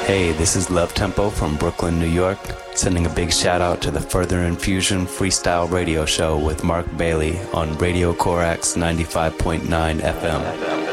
Hey, this is Love Tempo from Brooklyn, New York, sending a big shout out to the Further Infusion Freestyle Radio Show with Mark Bailey on Radio Corax 95.9 FM.